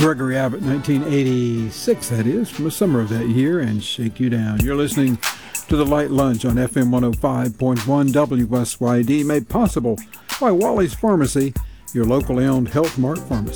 Gregory Abbott, 1986, that is, from the summer of that year, and Shake You Down. You're listening to The Light Lunch on FM 105.1 WSYD, made possible by Wally's Pharmacy, your locally owned Health Mart pharmacy.